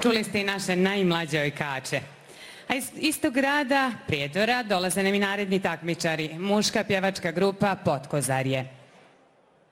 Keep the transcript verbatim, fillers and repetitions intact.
Čuli ste i naše najmlađe ojkače. A iz istog grada, Prijedora, dolaze nam i naredni takmičari, muška pjevačka grupa Potkozarje.